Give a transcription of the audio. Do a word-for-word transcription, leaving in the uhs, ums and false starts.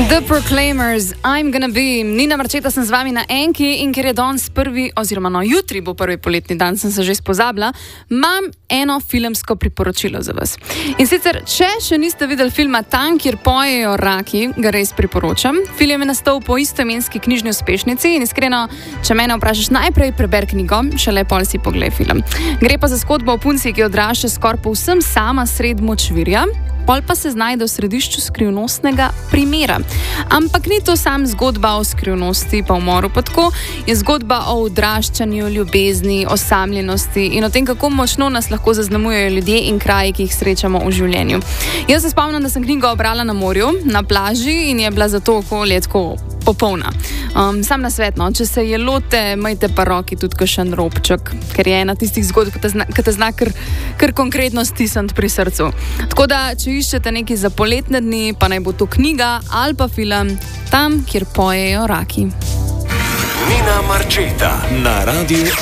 The Proclaimers, I'm gonna be. Nina Marčeta sem z vami na Enki in ker je danes prvi, oziroma no, jutri bo prvi poletni dan, sem se že spozabila, imam eno filmsko priporočilo za vas. In sicer, če še niste videli filma Tam, kjer pojejo raki, ga res priporočam. Film je nastal po istoimenski knjižni uspešnici in iskreno, če mene vprašaš, najprej preber knjigo, šele pol si poglej film. Gre pa za zgodbo o punci, ki odrašča skoraj povsem sama sred močvirja, pol pa se znajde v središču skrivnostnega primera. Ampak ni to sam zgodba o skrivnosti pa umoru, pa tako je zgodba o odraščanju, ljubezni, osamljenosti in o tem, kako močno nas lahko zaznamujejo ljudje in kraji, ki jih srečamo v življenju. Jaz se spomnim, da sem knjigo brala na morju, na plaži in je bila zato okolje tako popolna. Um, sam na svet, no, če se je lote, majte pa roki tudi kakšen robček, ker je ena tistih zgodb, ki te zna, ki te zna kar, kar konkretno stisniti pri srcu. Tako da, če iščete nekaj za poletne dni, pa naj bo to knjiga ali pa film Tam, kjer pojejo raki. Nina Marčeta na radiju